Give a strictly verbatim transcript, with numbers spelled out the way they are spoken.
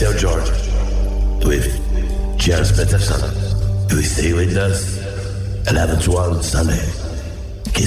Theo George with James Peterson. You will stay with us eleven to one Sunday.